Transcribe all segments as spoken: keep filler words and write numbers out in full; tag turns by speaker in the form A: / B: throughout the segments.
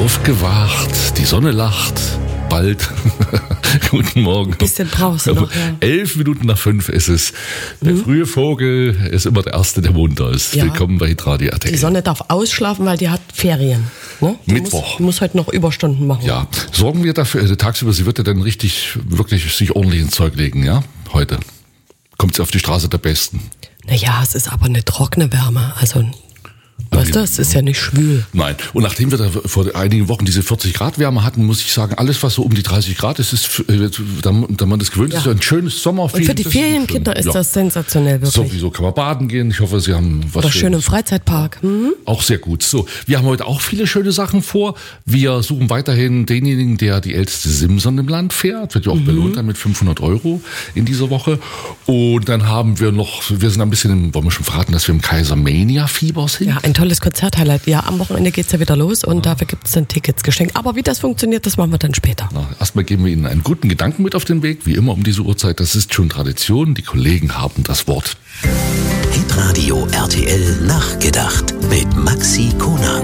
A: aufgewacht, die Sonne lacht, bald. Guten Morgen.
B: Ein bisschen brauchst du noch, ja.
A: Elf Minuten nach fünf ist es. Der mhm. frühe Vogel ist immer der Erste, der munter ist. Ja. Willkommen bei Hitradio R T L.
B: Die Sonne darf ausschlafen, weil die hat Ferien. Ne? Die
A: Mittwoch.
B: Muss, die muss heute noch Überstunden machen.
A: Ja, sorgen wir dafür, also tagsüber, sie wird ja dann richtig, wirklich sich ordentlich ins Zeug legen, ja, heute. Kommt sie auf die Straße der Besten.
B: Naja, es ist aber eine trockene Wärme, also... Weißt du, es ist ja nicht schwül.
A: Nein. Und nachdem wir da vor einigen Wochen diese vierzig Grad Wärme hatten, muss ich sagen, alles, was so um die dreißig Grad ist, ist, da man das gewöhnt ist, ja. ein schönes Sommerfeeling.
B: Und für die Ferienkinder ist, ist ja. das sensationell, wirklich.
A: Sowieso kann man baden gehen. Ich hoffe, Sie haben was
B: Oder schön im Freizeitpark. Mhm.
A: Auch sehr gut. So, wir haben heute auch viele schöne Sachen vor. Wir suchen weiterhin denjenigen, der die älteste Simson im Land fährt. Wird ja auch mhm. belohnt dann mit fünfhundert Euro in dieser Woche. Und dann haben wir noch, wir sind ein bisschen, im, wollen wir schon verraten, dass wir im Kaisermania-Fieber sind?
B: Ja, ein tolles Konzert-Highlight. Ja, am Wochenende geht's ja wieder los und ja. dafür gibt es dann Tickets geschenkt. Aber wie das funktioniert, das machen wir dann später.
A: Na, erstmal geben wir Ihnen einen guten Gedanken mit auf den Weg, wie immer um diese Uhrzeit. Das ist schon Tradition. Die Kollegen haben das Wort.
C: Hitradio R T L nachgedacht mit Maxi Konang.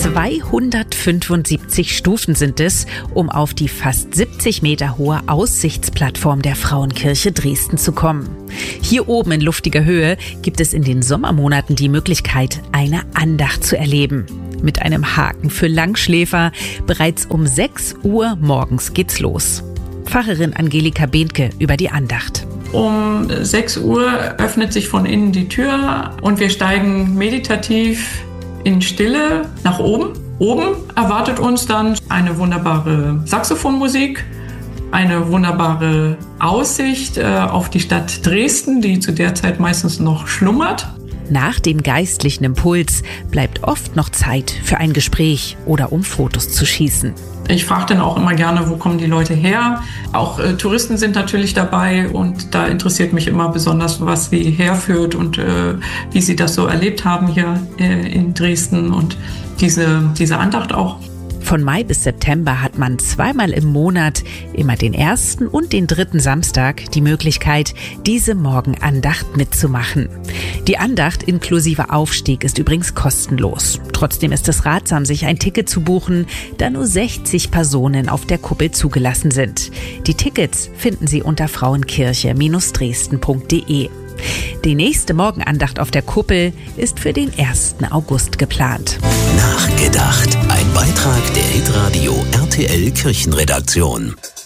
D: zweihundertfünfundsiebzig Stufen sind es, um auf die fast siebzig Meter hohe Aussichtsplattform der Frauenkirche Dresden zu kommen. Hier oben in luftiger Höhe gibt es in den Sommermonaten die Möglichkeit, eine Andacht zu erleben. Mit einem Haken für Langschläfer. Bereits um sechs Uhr morgens geht's los. Pfarrerin Angelika Behnke über die Andacht.
E: Um sechs Uhr öffnet sich von innen die Tür und wir steigen meditativ in Stille nach oben. Oben erwartet uns dann eine wunderbare Saxophonmusik, eine wunderbare Aussicht äh, auf die Stadt Dresden, die zu der Zeit meistens noch schlummert.
D: Nach dem geistlichen Impuls bleibt oft noch Zeit für ein Gespräch oder um Fotos zu schießen.
E: Ich frage dann auch immer gerne, wo kommen die Leute her? Auch äh, Touristen sind natürlich dabei und da interessiert mich immer besonders, was sie herführt und äh, wie sie das so erlebt haben hier äh, in Dresden und diese, diese Andacht auch.
D: Von Mai bis September hat man zweimal im Monat, immer den ersten und den dritten Samstag, die Möglichkeit, diese Morgenandacht mitzumachen. Die Andacht inklusive Aufstieg ist übrigens kostenlos. Trotzdem ist es ratsam, sich ein Ticket zu buchen, da nur sechzig Personen auf der Kuppel zugelassen sind. Die Tickets finden Sie unter frauenkirche Dresden punkt de. Die nächste Morgenandacht auf der Kuppel ist für den ersten August geplant.
C: Nachgedacht. Ein Beitrag der Hitradio R T L Kirchenredaktion.